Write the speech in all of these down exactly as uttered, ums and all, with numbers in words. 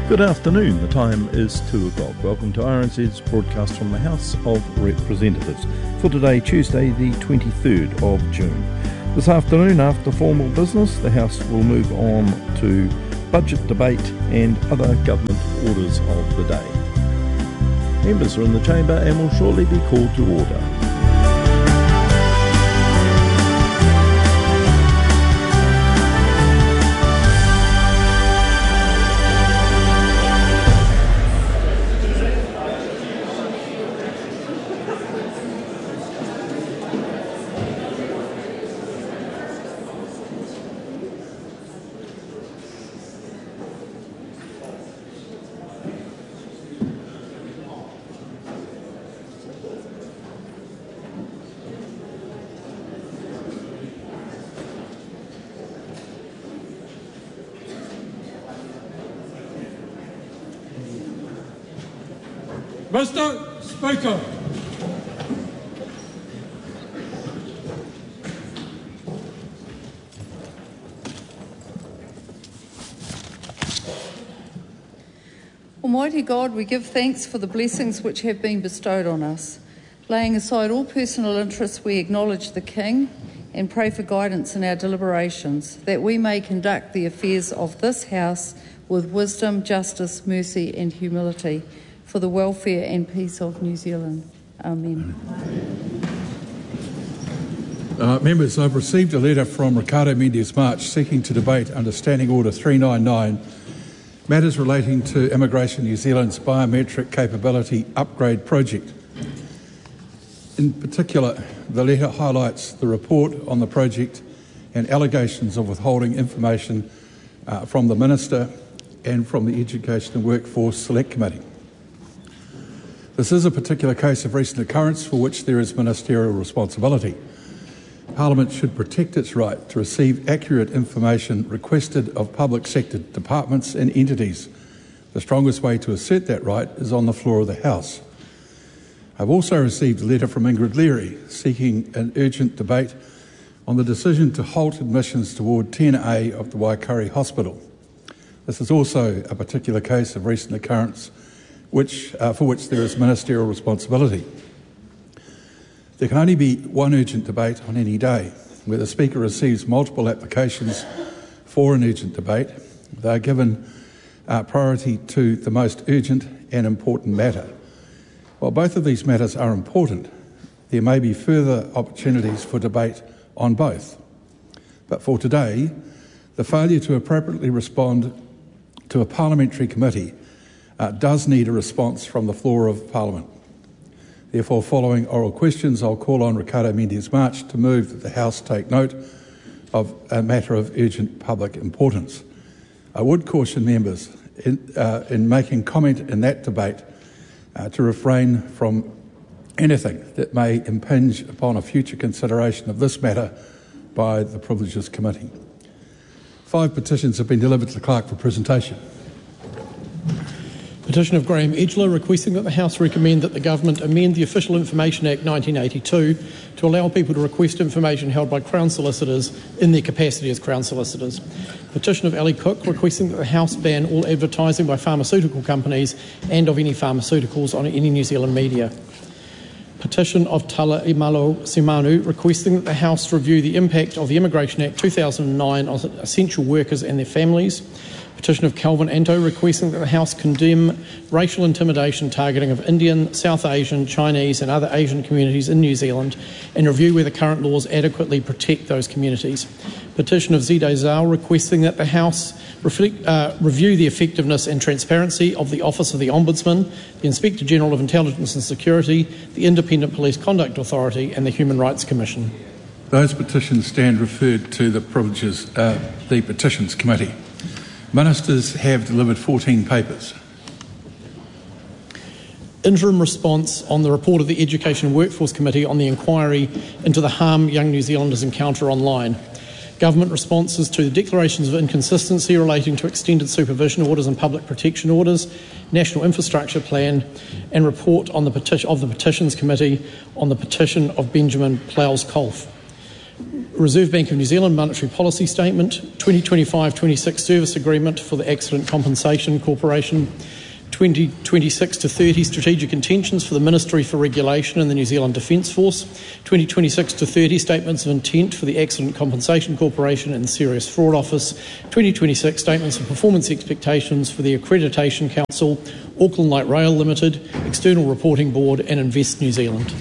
Good afternoon, the time is two o'clock. Welcome to R N Z's broadcast from the House of Representatives for today, Tuesday the twenty-third of June. This afternoon, after formal business, the House will move on to budget debate and other government orders of the day. Members are in the chamber and will shortly be called to order. Mister Speaker, Almighty God, we give thanks for the blessings which have been bestowed on us. Laying aside all personal interests, we acknowledge the King and pray for guidance in our deliberations, that we may conduct the affairs of this House with wisdom, justice, mercy and humility, for the welfare and peace of New Zealand. Amen. Uh, members, I've received a letter from Ricardo Mendes March seeking to debate under Standing Order three ninety-nine matters relating to Immigration New Zealand's biometric capability upgrade project. In particular, the letter highlights the report on the project and allegations of withholding information uh, from the Minister and from the Education and Workforce Select Committee. This is a particular case of recent occurrence for which there is ministerial responsibility. Parliament should protect its right to receive accurate information requested of public sector departments and entities. The strongest way to assert that right is on the floor of the House. I've also received a letter from Ingrid Leary seeking an urgent debate on the decision to halt admissions toward ten A of the Waikari Hospital. This is also a particular case of recent occurrence which, uh, for which there is ministerial responsibility. There can only be one urgent debate on any day. Where the Speaker receives multiple applications for an urgent debate, they are given uh, priority to the most urgent and important matter. While both of these matters are important, there may be further opportunities for debate on both. But for today, the failure to appropriately respond to a parliamentary committee Uh, does need a response from the floor of Parliament. Therefore, following oral questions, I'll call on Ricardo Mendes March to move that the House take note of a matter of urgent public importance. I would caution members in, uh, in making comment in that debate uh, to refrain from anything that may impinge upon a future consideration of this matter by the Privileges Committee. Five petitions have been delivered to the Clerk for presentation. Petition of Graham Edgeler requesting that the House recommend that the Government amend the Official Information Act nineteen eighty-two to allow people to request information held by Crown solicitors in their capacity as Crown solicitors. Petition of Ali Cook requesting that the House ban all advertising by pharmaceutical companies and of any pharmaceuticals on any New Zealand media. Petition of Tala Imalo Simanu requesting that the House review the impact of the Immigration Act two thousand nine on essential workers and their families. Petition of Calvin Anto requesting that the House condemn racial intimidation targeting of Indian, South Asian, Chinese and other Asian communities in New Zealand and review whether current laws adequately protect those communities. Petition of Zide Zhao requesting that the House reflect, uh, review the effectiveness and transparency of the Office of the Ombudsman, the Inspector General of Intelligence and Security, the Independent Police Conduct Authority and the Human Rights Commission. Those petitions stand referred to the Privileges, uh, the Petitions Committee. Ministers have delivered fourteen papers. Interim response on the report of the Education and Workforce Committee on the inquiry into the harm young New Zealanders encounter online. Government responses to the declarations of inconsistency relating to extended supervision orders and public protection orders, National Infrastructure Plan, and report on the petition of the Petitions Committee on the petition of Benjamin Ploughs-Colfe. Reserve Bank of New Zealand Monetary Policy Statement, twenty twenty-five twenty-six Service Agreement for the Accident Compensation Corporation, twenty twenty-six to thirty Strategic Intentions for the Ministry for Regulation and the New Zealand Defence Force, twenty twenty-six to thirty Statements of Intent for the Accident Compensation Corporation and the Serious Fraud Office, twenty twenty-six Statements of Performance Expectations for the Accreditation Council, Auckland Light Rail Limited, External Reporting Board and Invest New Zealand.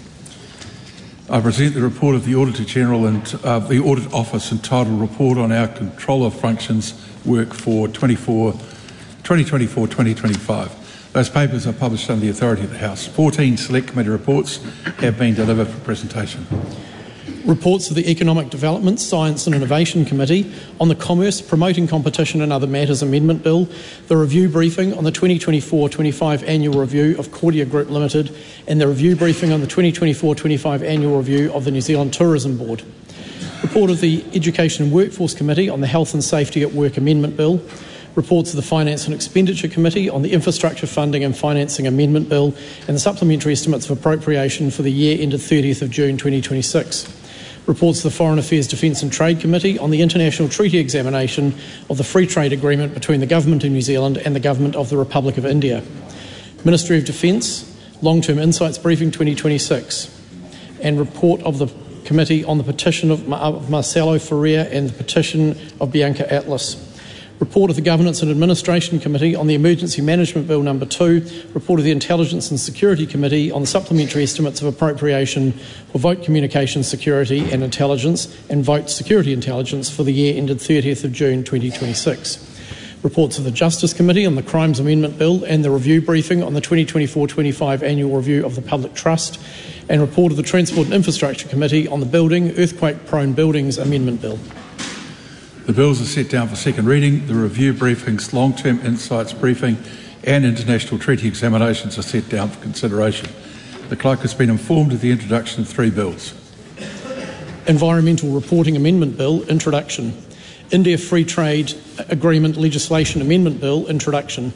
I present the report of the Auditor General and uh, the Audit Office entitled Report on Our Controller Functions Work for twenty twenty-four twenty twenty-five. Those papers are published under the authority of the House. fourteen Select Committee reports have been delivered for presentation. Reports of the Economic Development, Science and Innovation Committee on the Commerce, Promoting Competition and Other Matters Amendment Bill, the review briefing on the twenty twenty-four twenty-five Annual Review of Kordia Group Limited, and the review briefing on the twenty twenty-four twenty-five Annual Review of the New Zealand Tourism Board. Report of the Education and Workforce Committee on the Health and Safety at Work Amendment Bill. Reports of the Finance and Expenditure Committee on the Infrastructure Funding and Financing Amendment Bill and the Supplementary Estimates of Appropriation for the year ended thirtieth of June twenty twenty-six. Reports of the Foreign Affairs, Defence and Trade Committee on the International Treaty Examination of the Free Trade Agreement between the Government of New Zealand and the Government of the Republic of India. Ministry of Defence, Long-Term Insights Briefing twenty twenty-six, and report of the Committee on the petition of Marcelo Ferreira and the petition of Bianca Atlas. Report of the Governance and Administration Committee on the Emergency Management Bill number two, report of the Intelligence and Security Committee on the Supplementary Estimates of Appropriation for Vote Communications Security and Intelligence and Vote Security Intelligence for the year ended thirtieth of June twenty twenty-six. Reports of the Justice Committee on the Crimes Amendment Bill and the review briefing on the twenty twenty-four twenty-five Annual Review of the Public Trust, and report of the Transport and Infrastructure Committee on the Building, Earthquake-Prone Buildings Amendment Bill. The bills are set down for second reading. The review briefings, long-term insights briefing and international treaty examinations are set down for consideration. The clerk has been informed of the introduction of three bills. Environmental Reporting Amendment Bill, introduction. India Free Trade Agreement Legislation Amendment Bill, introduction.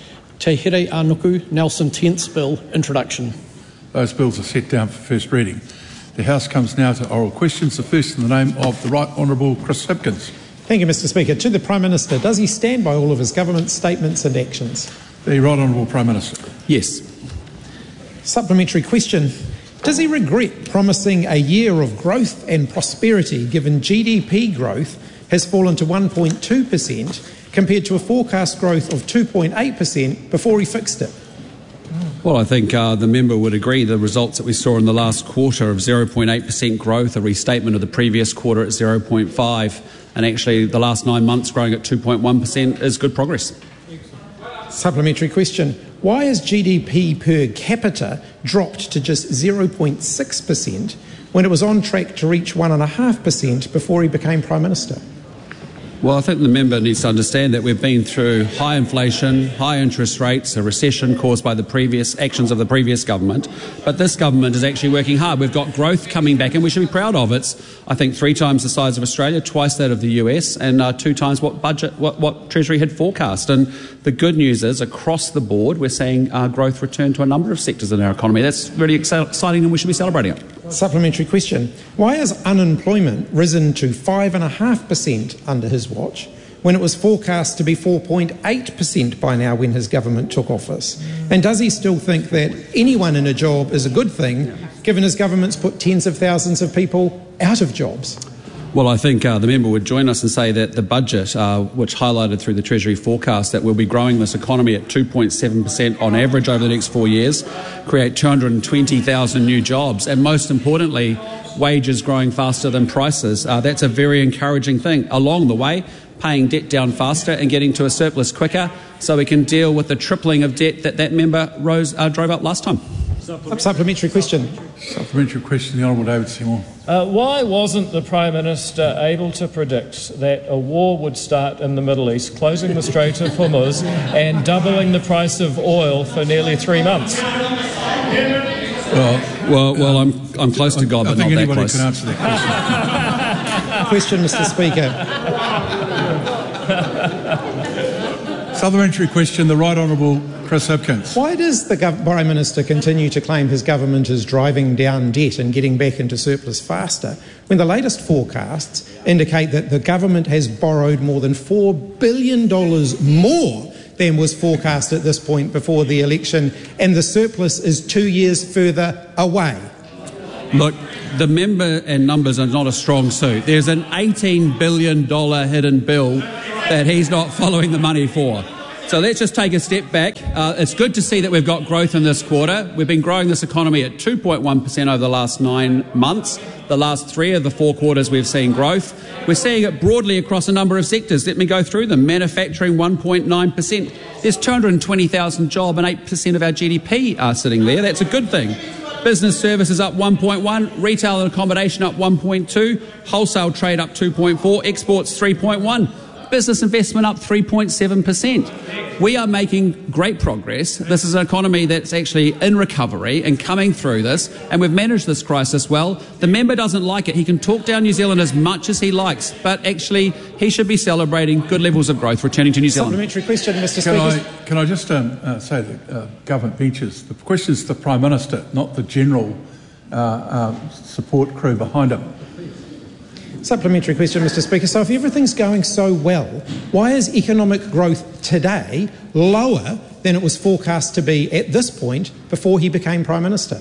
Te Here Anuku Nelson Tenth's Bill, introduction. Those bills are set down for first reading. The House comes now to oral questions. The first in the name of the Right Honourable Chris Hipkins. Thank you, Mr Speaker. To the Prime Minister, does he stand by all of his government statements and actions? The Right Honourable Prime Minister. Yes. Supplementary question. Does he regret promising a year of growth and prosperity given G D P growth has fallen to one point two percent compared to a forecast growth of two point eight percent before he fixed it? Well, I think uh, the member would agree the results that we saw in the last quarter of zero point eight percent growth, a restatement of the previous quarter at zero point five, and actually the last nine months growing at two point one percent is good progress. Supplementary question. Why has G D P per capita dropped to just zero point six percent when it was on track to reach one point five percent before he became Prime Minister? Well, I think the member needs to understand that we've been through high inflation, high interest rates, a recession caused by the previous actions of the previous government. But this government is actually working hard. We've got growth coming back and we should be proud of it. It's, I think, three times the size of Australia, twice that of the U S, and uh, two times what budget, what, what Treasury had forecast. And the good news is, across the board, we're seeing uh, growth return to a number of sectors in our economy. That's really exciting and we should be celebrating it. Supplementary question. Why has unemployment risen to five point five percent under his watch when it was forecast to be four point eight percent by now when his government took office? And does he still think that anyone in a job is a good thing, given his government's put tens of thousands of people out of jobs? Well, I think uh, the member would join us and say that the budget, uh, which highlighted through the Treasury forecast that we'll be growing this economy at two point seven percent on average over the next four years, create two hundred twenty thousand new jobs, and most importantly, wages growing faster than prices. Uh, that's a very encouraging thing. Along the way, paying debt down faster and getting to a surplus quicker so we can deal with the tripling of debt that that member rose, uh, drove up last time. Supplementary question. Supplementary question, the Honourable David Seymour. Uh, why wasn't the Prime Minister able to predict that a war would start in the Middle East, closing the Strait of Hormuz and doubling the price of oil for nearly three months? Well, well, well I'm I'm close to God, I but think not that anybody close. can answer that Question, Mr Speaker. question. Supplementary question, the Right Honourable Chris Hipkins. Why does the Gov- Prime Minister continue to claim his government is driving down debt and getting back into surplus faster, when the latest forecasts indicate that the government has borrowed more than four billion dollars more than was forecast at this point before the election, and the surplus is two years further away? Look, the member and numbers are not a strong suit. There's an eighteen billion dollars hidden bill that he's not following the money for. So let's just take a step back. Uh, it's good to see that we've got growth in this quarter. We've been growing this economy at two point one percent over the last nine months. The last three of the four quarters we've seen growth. We're seeing it broadly across a number of sectors. Let me go through them. Manufacturing, one point nine percent. There's two hundred twenty thousand jobs and eight percent of our G D P are sitting there. That's a good thing. Business services up one point one, retail and accommodation up one point two, wholesale trade up two point four, exports three point one. Business investment up three point seven percent. We are making great progress. This is an economy that's actually in recovery and coming through this, and we've managed this crisis well. The member doesn't like it. He can talk down New Zealand as much as he likes, but actually he should be celebrating good levels of growth returning to New Zealand. Supplementary question, Mister Can Speaker. I, can I just um, uh, say that uh, government benches, the question is the Prime Minister, not the general uh, uh, support crew behind him. Supplementary question, Mister Speaker. So if everything's going so well, why is economic growth today lower than it was forecast to be at this point before he became Prime Minister?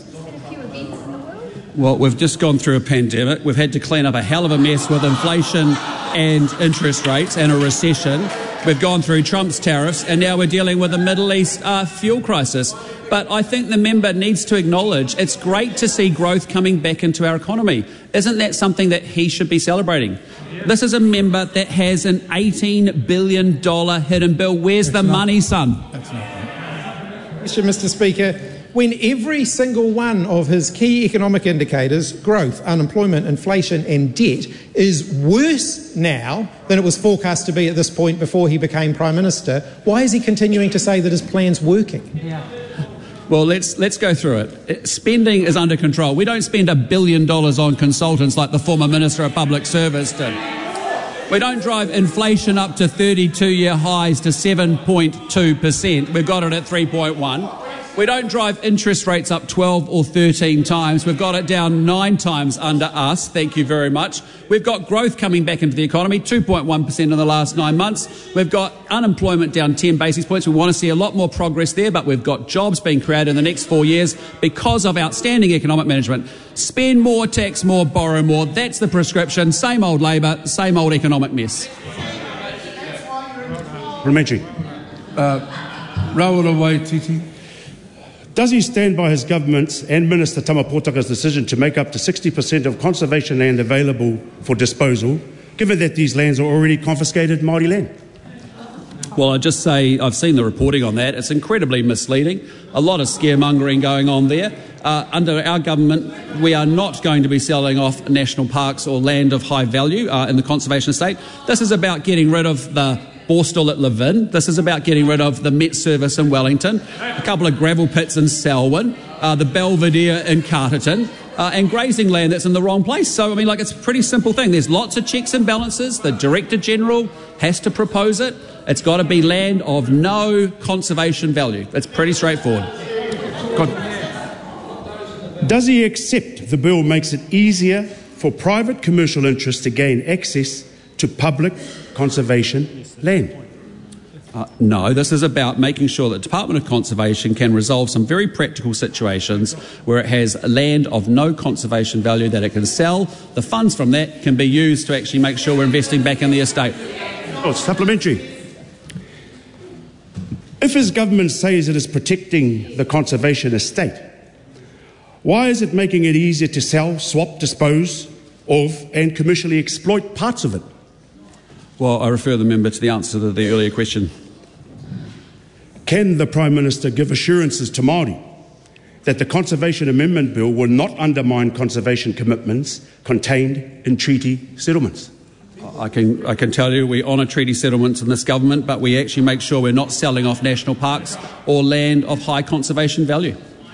Well, we've just gone through a pandemic. We've had to clean up a hell of a mess with inflation and interest rates and a recession. We've gone through Trump's tariffs, and now we're dealing with the Middle East uh, fuel crisis. But I think the member needs to acknowledge it's great to see growth coming back into our economy. Isn't that something that he should be celebrating? This is a member that has an eighteen billion dollars hidden bill. Where's That's the not, money, son? That's not right. Question, Mister Speaker. When every single one of his key economic indicators, growth, unemployment, inflation and debt, is worse now than it was forecast to be at this point before he became Prime Minister, why is he continuing to say that his plan's working? Yeah. Well, let's let's go through it. Spending is under control. We don't spend a billion dollars on consultants like the former Minister of Public Service did. We don't drive inflation up to thirty-two-year highs to seven point two percent. We've got it at three point one. We don't drive interest rates up twelve or thirteen times. We've got it down nine times under us. Thank you very much. We've got growth coming back into the economy, two point one percent in the last nine months. We've got unemployment down ten basis points. We want to see a lot more progress there, but we've got jobs being created in the next four years because of outstanding economic management. Spend more, tax more, borrow more. That's the prescription. Same old Labor, same old economic mess. Parliamentary. Uh, Rawara Waititi. Does he stand by his government's and Minister Tamapotaka's decision to make up to sixty percent of conservation land available for disposal, given that these lands are already confiscated Māori land? Well, I'd just say I've seen the reporting on that. It's incredibly misleading. A lot of scaremongering going on there. Uh, under our government, we are not going to be selling off national parks or land of high value uh, in the conservation estate. This is about getting rid of the Borstal at Levin. This is about getting rid of the Met Service in Wellington, a couple of gravel pits in Selwyn, uh, the Belvedere in Carterton, uh, and grazing land that's in the wrong place. So, I mean, like, it's a pretty simple thing. There's lots of checks and balances. The Director-General has to propose it. It's got to be land of no conservation value. It's pretty straightforward. God. Does he accept the bill makes it easier for private commercial interests to gain access to public conservation land? Uh, no, this is about making sure that the Department of Conservation can resolve some very practical situations where it has land of no conservation value that it can sell. The funds from that can be used to actually make sure we're investing back in the estate. Oh, supplementary. If his government says it is protecting the conservation estate, why is it making it easier to sell, swap, dispose of and commercially exploit parts of it? Well, I refer the member to the answer to the earlier question. Can the Prime Minister give assurances to Māori that the Conservation Amendment Bill will not undermine conservation commitments contained in treaty settlements? I can, I can tell you we honour treaty settlements in this government, but we actually make sure we're not selling off national parks or land of high conservation value.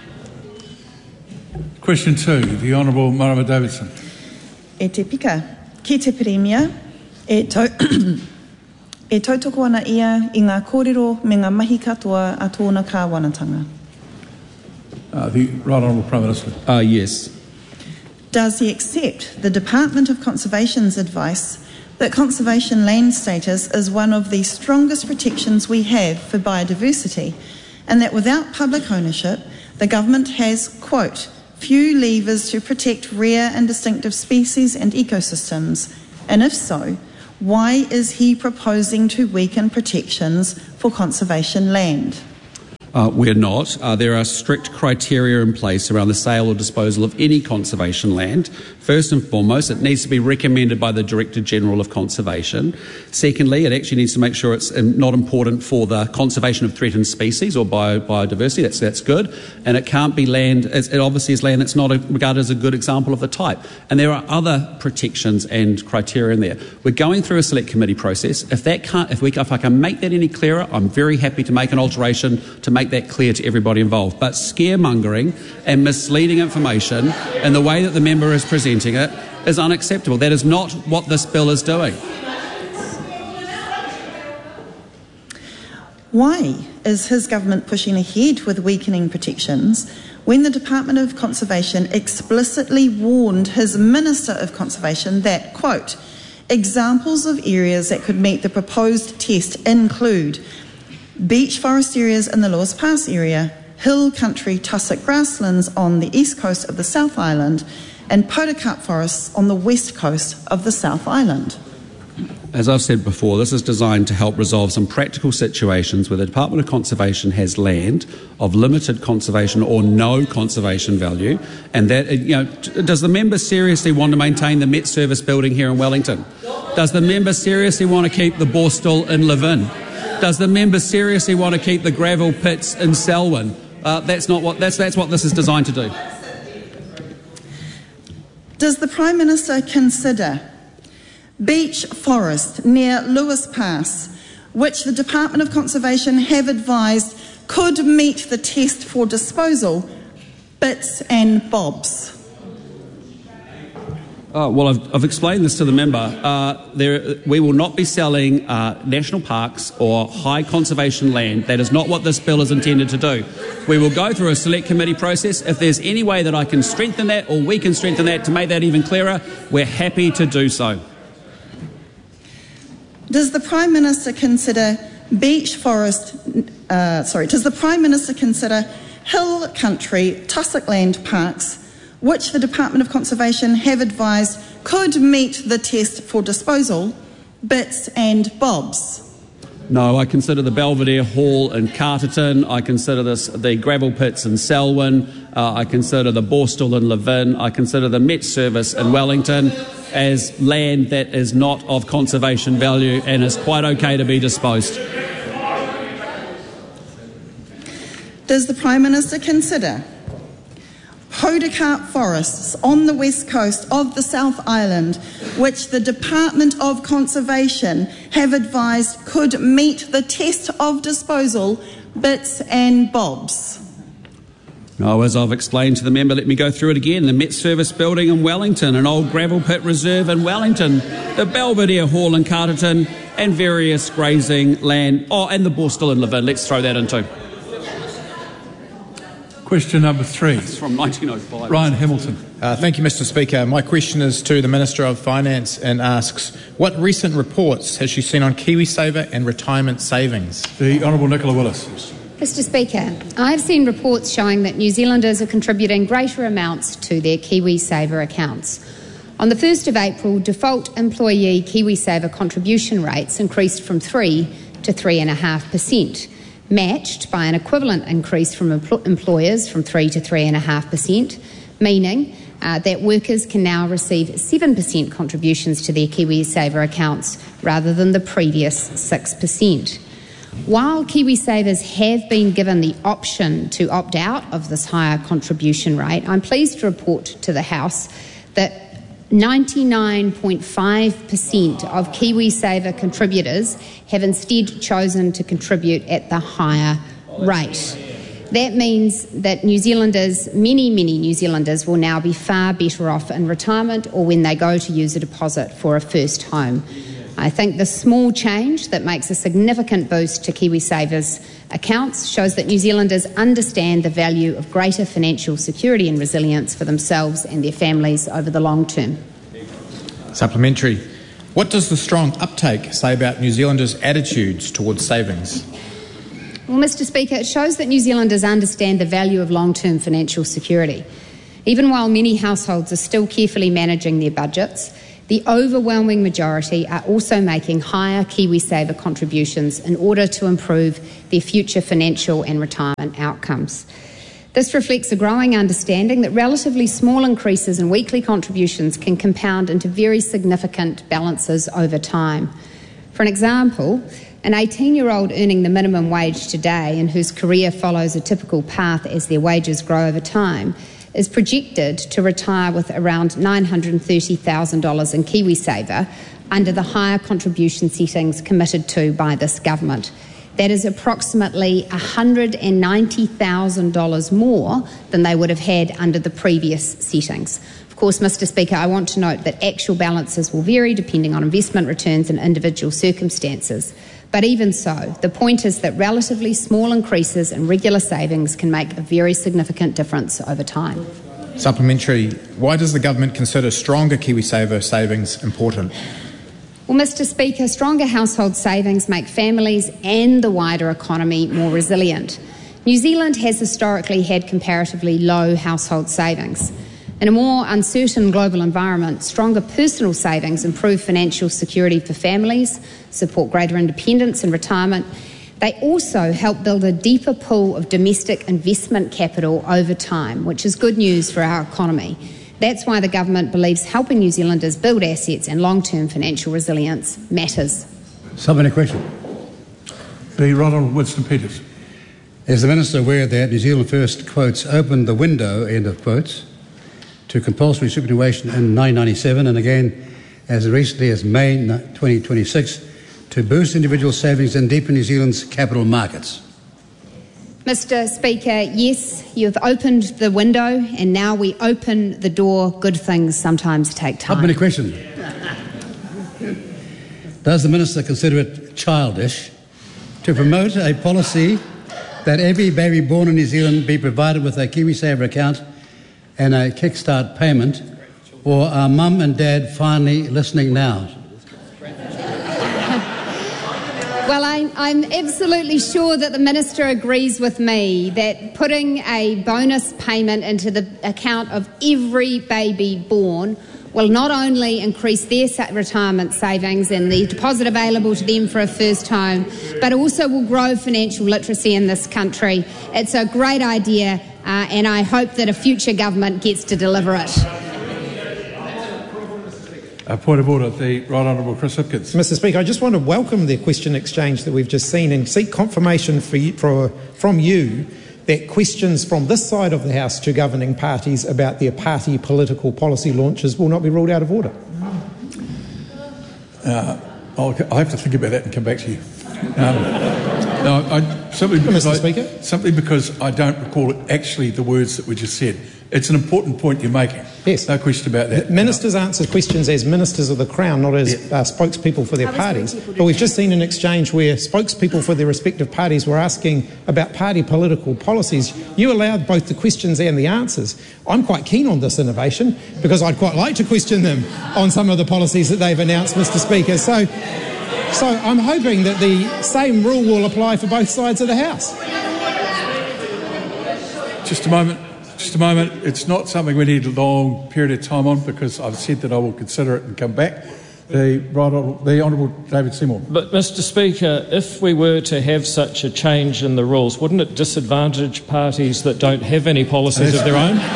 Question two, the Honourable Marama Davidson. E te pika, ki te Premier, e tau, E tautoko ana ia I ngā kōrero me ngā mahi katoa a tōna kāwanatanga. Uh, the Right Honourable Prime Minister. Uh, yes. Does he accept the Department of Conservation's advice that conservation land status is one of the strongest protections we have for biodiversity, and that without public ownership, the government has, quote, few levers to protect rare and distinctive species and ecosystems? And if so, why is he proposing to weaken protections for conservation land? Uh, we're not. Uh, there are strict criteria in place around the sale or disposal of any conservation land. First and foremost, it needs to be recommended by the Director General of Conservation. Secondly, it actually needs to make sure it's not important for the conservation of threatened species or bio, biodiversity. That's, that's good. And it can't be land, it obviously is land that's not regarded as a good example of the type. And there are other protections and criteria in there. We're going through a select committee process. If that can't, if we, if I can make that any clearer, I'm very happy to make an alteration to make that clear to everybody involved. But scaremongering and misleading information and the way that the member is presenting it is unacceptable. That is not what this bill is doing. Why is his government pushing ahead with weakening protections when the Department of Conservation explicitly warned his Minister of Conservation that, quote, examples of areas that could meet the proposed test include beach forest areas in the Lewis Pass area, hill country tussock grasslands on the east coast of the South Island, and podocarp forests on the west coast of the South Island? As I've said before, this is designed to help resolve some practical situations where the Department of Conservation has land of limited conservation or no conservation value, and that, you know, does the member seriously want to maintain the Met Service building here in Wellington? Does the member seriously want to keep the Borstal in Levin? Does the member seriously want to keep the gravel pits in Selwyn? Uh, that's not what that's that's what this is designed to do. Does the Prime Minister consider beach forest near Lewis Pass, which the Department of Conservation have advised could meet the test for disposal, bits and bobs? Uh, well, I've, I've explained this to the member. Uh, there, we will not be selling uh, national parks or high conservation land. That is not what this bill is intended to do. We will go through a select committee process. If there's any way that I can strengthen that or we can strengthen that to make that even clearer, we're happy to do so. Does the Prime Minister consider beach forest, uh, sorry, does the Prime Minister consider hill country tussock land parks, which the Department of Conservation have advised could meet the test for disposal, bits and bobs? No, I consider the Belvedere Hall in Carterton, I consider this the gravel pits in Selwyn, uh, I consider the Borstal in Levin, I consider the Met Service in Wellington as land that is not of conservation value and is quite okay to be disposed. Does the Prime Minister consider podocarp forests on the west coast of the South Island, which the Department of Conservation have advised could meet the test of disposal, bits and bobs? No, as I've explained to the member, let me go through it again. The Met Service building in Wellington, an old gravel pit reserve in Wellington, the Belvedere Hall in Carterton, and various grazing land. Oh, and the Borstal in Levin. Let's throw that in too. Question number three. It's from nineteen oh five. Ryan Hamilton. Uh, thank you, Mister Speaker. My question is to the Minister of Finance and asks, what recent reports has she seen on KiwiSaver and retirement savings? The Honourable Nicola Willis. Mister Speaker, I've seen reports showing that New Zealanders are contributing greater amounts to their KiwiSaver accounts. On the first of April, default employee KiwiSaver contribution rates increased from three to three point five percent. Matched by an equivalent increase from empl- employers from three to three point five percent, meaning uh, that workers can now receive seven percent contributions to their KiwiSaver accounts rather than the previous six percent. While KiwiSavers have been given the option to opt out of this higher contribution rate, I'm pleased to report to the House that ninety-nine point five percent of KiwiSaver contributors have instead chosen to contribute at the higher rate. That means that New Zealanders, many, many New Zealanders, will now be far better off in retirement or when they go to use a deposit for a first home. I think the small change that makes a significant boost to KiwiSaver's accounts shows that New Zealanders understand the value of greater financial security and resilience for themselves and their families over the long term. Supplementary. What does the strong uptake say about New Zealanders' attitudes towards savings? Well, Mister Speaker, it shows that New Zealanders understand the value of long-term financial security. Even while many households are still carefully managing their budgets, the overwhelming majority are also making higher KiwiSaver contributions in order to improve their future financial and retirement outcomes. This reflects a growing understanding that relatively small increases in weekly contributions can compound into very significant balances over time. For an example, an eighteen-year-old earning the minimum wage today and whose career follows a typical path as their wages grow over time is projected to retire with around nine hundred thirty thousand dollars in KiwiSaver under the higher contribution settings committed to by this government. That is approximately one hundred ninety thousand dollars more than they would have had under the previous settings. Of course, Mister Speaker, I want to note that actual balances will vary depending on investment returns and individual circumstances. But even so, the point is that relatively small increases in regular savings can make a very significant difference over time. Supplementary. Why does the government consider stronger KiwiSaver savings important? Well, Mister Speaker, stronger household savings make families and the wider economy more resilient. New Zealand has historically had comparatively low household savings. In a more uncertain global environment, stronger personal savings improve financial security for families, support greater independence in retirement. They also help build a deeper pool of domestic investment capital over time, which is good news for our economy. That's why the government believes helping New Zealanders build assets and long-term financial resilience matters. Supplementary question. The Right Honourable Winston Peters. Is the Minister aware that New Zealand First, quotes, opened the window, end of quotes, to compulsory superannuation in nineteen ninety-seven and again as recently as May twenty twenty-six to boost individual savings and deepen New Zealand's capital markets? Mister Speaker, yes, you've opened the window and now we open the door. Good things sometimes take time. Supplementary question. Does the Minister consider it childish to promote a policy that every baby born in New Zealand be provided with a KiwiSaver account and a kickstart payment, or are mum and dad finally listening now? Well, I, I'm absolutely sure that the Minister agrees with me that putting a bonus payment into the account of every baby born will not only increase their retirement savings and the deposit available to them for a first home, but also will grow financial literacy in this country. It's a great idea, uh, and I hope that a future government gets to deliver it. A point of order, the Right Honourable Chris Hipkins. Mister Speaker, I just want to welcome the question exchange that we've just seen and seek confirmation for you, for, from you that questions from this side of the House to governing parties about their party political policy launches will not be ruled out of order. Uh, I'll, I'll have to think about that and come back to you. Um, no, I, simply, because Mister I, Speaker? simply because I don't recall actually the words that were just said. It's an important point you're making. Yes. No question about that. Ministers answer questions as ministers of the Crown, not as uh, spokespeople for their parties. But we've just seen an exchange where spokespeople for their respective parties were asking about party political policies. You allowed both the questions and the answers. I'm quite keen on this innovation because I'd quite like to question them on some of the policies that they've announced, Mister Speaker. So, so I'm hoping that the same rule will apply for both sides of the House. Just a moment. Just a moment. It's not something we need a long period of time on because I've said that I will consider it and come back. The, right Honourable, the Honourable David Seymour. But, Mister Speaker, if we were to have such a change in the rules, wouldn't it disadvantage parties that don't have any policies of their own?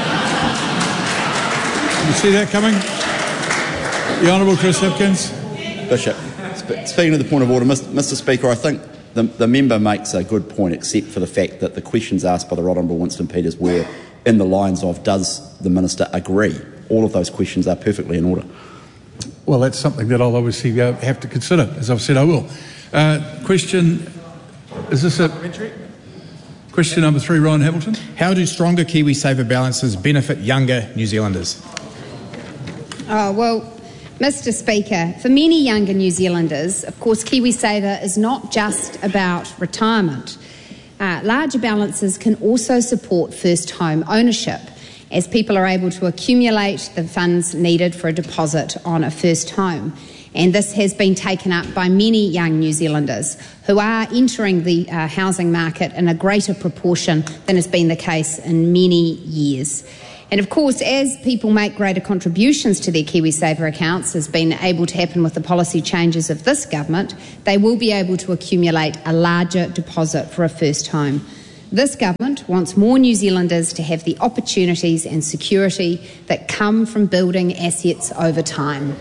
You see that coming? The Honourable Chris Hipkins. Bishop, speaking of the point of order, Mister Speaker, I think the, the member makes a good point, except for the fact that the questions asked by the Right Honourable Winston Peters were in the lines of, does the Minister agree? All of those questions are perfectly in order. Well, that's something that I'll obviously have to consider, as I've said I will. Uh, question, is this a... Question number three, Ryan Hamilton. How do stronger KiwiSaver balances benefit younger New Zealanders? Oh, well, Mister Speaker, for many younger New Zealanders, of course, KiwiSaver is not just about retirement. Uh, larger balances can also support first home ownership, as people are able to accumulate the funds needed for a deposit on a first home. And this has been taken up by many young New Zealanders who are entering the uh, housing market in a greater proportion than has been the case in many years. And of course, as people make greater contributions to their KiwiSaver accounts, as has been able to happen with the policy changes of this government, they will be able to accumulate a larger deposit for a first home. This government wants more New Zealanders to have the opportunities and security that come from building assets over time.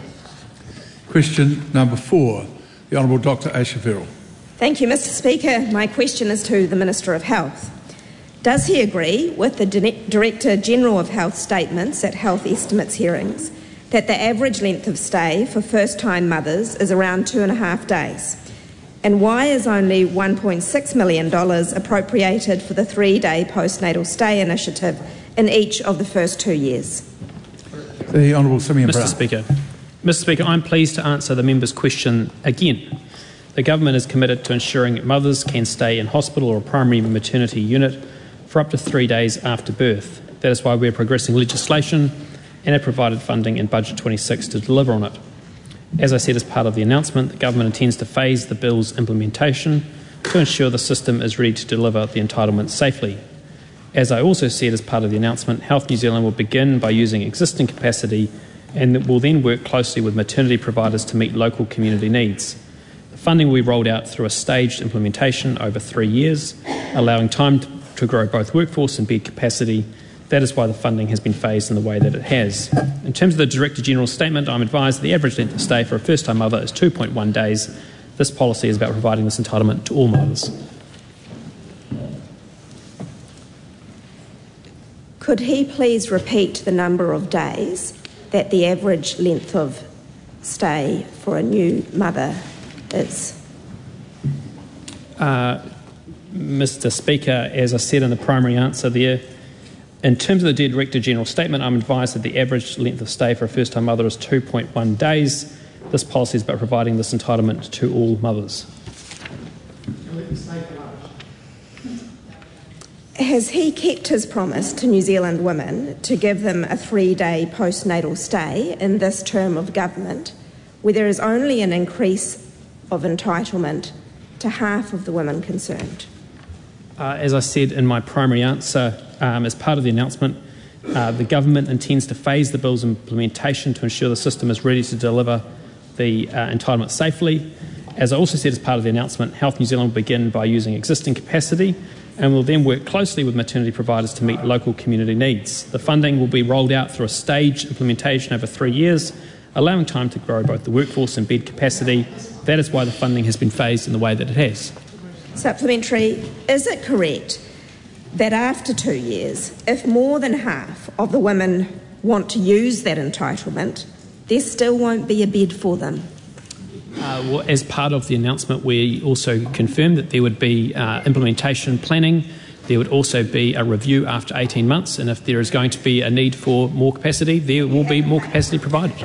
Question number four, the Honourable Doctor Aisha Verrall. Thank you, Mister Speaker. My question is to the Minister of Health. Does he agree with the Director-General of Health statements at health estimates hearings that the average length of stay for first-time mothers is around two and a half days? And why is only one point six million dollars appropriated for the three-day postnatal stay initiative in each of the first two years? The Honourable Simeon Mister Brown. Speaker. Mister Speaker, I'm pleased to answer the member's question again. The government is committed to ensuring mothers can stay in hospital or a primary maternity unit for up to three days after birth. That is why we are progressing legislation and have provided funding in Budget twenty-six to deliver on it. As I said as part of the announcement, the government intends to phase the bill's implementation to ensure the system is ready to deliver the entitlement safely. As I also said as part of the announcement, Health New Zealand will begin by using existing capacity and will then work closely with maternity providers to meet local community needs. The funding will be rolled out through a staged implementation over three years, allowing time to to grow both workforce and bed capacity. That is why the funding has been phased in the way that it has. In terms of the Director-General's statement, I'm advised that the average length of stay for a first-time mother is two point one days. This policy is about providing this entitlement to all mothers. Could he please repeat the number of days that the average length of stay for a new mother is? Uh, Mister Speaker, as I said in the primary answer there, in terms of the Director-General statement, I'm advised that the average length of stay for a first-time mother is two point one days. This policy is about providing this entitlement to all mothers. Has he kept his promise to New Zealand women to give them a three-day postnatal stay in this term of government, where there is only an increase of entitlement to half of the women concerned? Uh, as I said in my primary answer, um, as part of the announcement, uh, the government intends to phase the bill's implementation to ensure the system is ready to deliver the uh, entitlement safely. As I also said as part of the announcement, Health New Zealand will begin by using existing capacity and will then work closely with maternity providers to meet local community needs. The funding will be rolled out through a staged implementation over three years, allowing time to grow both the workforce and bed capacity. That is why the funding has been phased in the way that it has. Supplementary, is it correct that after two years, if more than half of the women want to use that entitlement, there still won't be a bed for them? Uh, well, as part of the announcement, we also confirmed that there would be uh, implementation planning. There would also be a review after eighteen months, and if there is going to be a need for more capacity, there will be more capacity provided.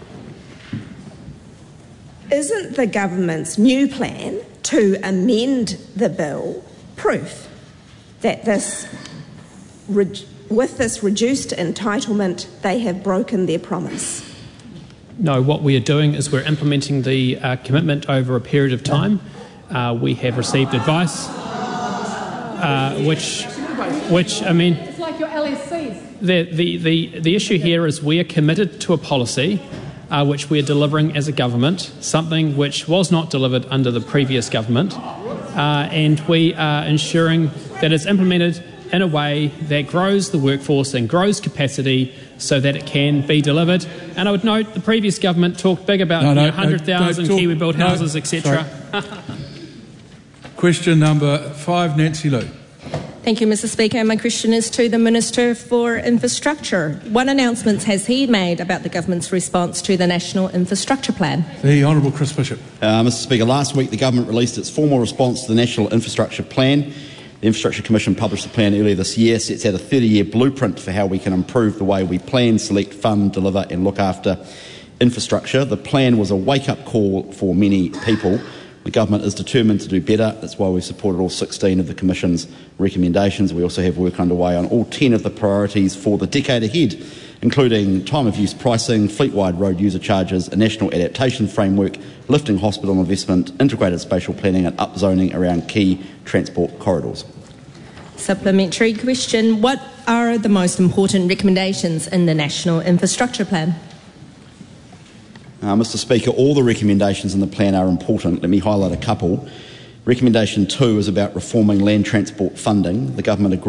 Isn't the government's new plan to amend the bill proof that this, with this reduced entitlement, they have broken their promise? No, what we are doing is we're implementing the uh, commitment over a period of time. Uh, we have received advice, uh, which, which I mean, it's like your L S Cs. The the the the issue here is we are committed to a policy uh, which we are delivering as a government, something which was not delivered under the previous government, uh, and we are ensuring that it's implemented in a way that grows the workforce and grows capacity so that it can be delivered. And I would note the previous government talked big about no, no, you know, one hundred thousand no, no, Kiwi-built no, houses, et cetera. Question number five, Nancy Liu. Thank you, Mister Speaker. My question is to the Minister for Infrastructure. What announcements has he made about the government's response to the National Infrastructure Plan? The Honourable Chris Bishop. Uh, Mister Speaker, last week the government released its formal response to the National Infrastructure Plan. The Infrastructure Commission published the plan earlier this year, sets out a thirty-year blueprint for how we can improve the way we plan, select, fund, deliver and look after infrastructure. The plan was a wake-up call for many people. The government is determined to do better. That's why we've supported all sixteen of the Commission's recommendations. We also have work underway on all ten of the priorities for the decade ahead, including time-of-use pricing, fleet-wide road user charges, a national adaptation framework, lifting hospital investment, integrated spatial planning and upzoning around key transport corridors. Supplementary question. What are the most important recommendations in the National Infrastructure Plan? Uh, Mr Speaker, all the recommendations in the plan are important. Let me highlight a couple. Recommendation two is about reforming land transport funding. The government agrees